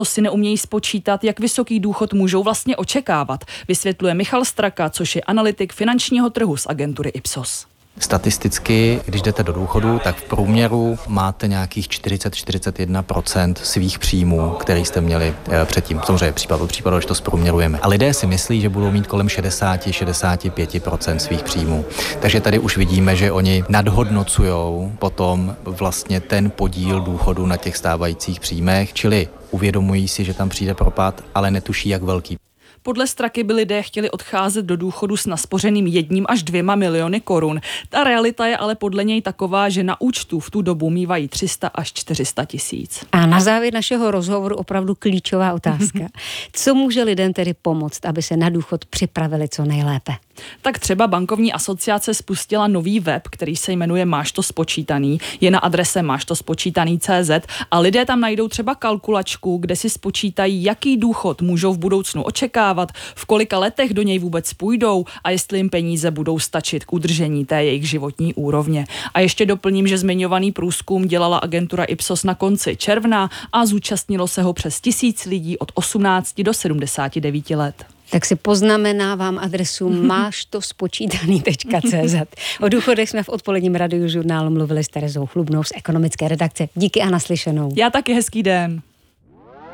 si neumějí spočítat, jak vysoký důchod můžou vlastně očekávat, vysvětluje Michal Straka, což je analytik finančního trhu z agentury Ipsos. Statisticky, když jdete do důchodu, tak v průměru máte nějakých 40-41% svých příjmů, který jste měli předtím. Samozřejmě případ od případu, když to zprůměrujeme. A lidé si myslí, že budou mít kolem 60-65% svých příjmů. Takže tady už vidíme, že oni nadhodnocujou potom vlastně ten podíl důchodu na těch stávajících příjmech, čili uvědomují si, že tam přijde propad, ale netuší, jak velký. Podle Straky by lidé chtěli odcházet do důchodu s naspořeným 1 až 2 miliony korun. Ta realita je ale podle něj taková, že na účtu v tu dobu mívají 300 až 400 tisíc. A na závěr našeho rozhovoru opravdu klíčová otázka. Co může lidem tedy pomoct, aby se na důchod připravili co nejlépe? Tak třeba bankovní asociace spustila nový web, který se jmenuje Máš to spočítaný. Je na adrese máštospočítaný.cz a lidé tam najdou třeba kalkulačku, kde si spočítají, jaký důchod můžou v budoucnu očekávat, v kolika letech do něj vůbec půjdou a jestli jim peníze budou stačit k udržení té jejich životní úrovně. A ještě doplním, že zmiňovaný průzkum dělala agentura Ipsos na konci června a zúčastnilo se ho přes 1000 lidí od 18 do 79 let. Tak si poznamenávám adresu máštospočítaný.cz. O důchodech jsme v odpoledním radiožurnálu mluvili s Terezou Chlubnou z ekonomické redakce. Díky a naslyšenou. Já taky, hezký den.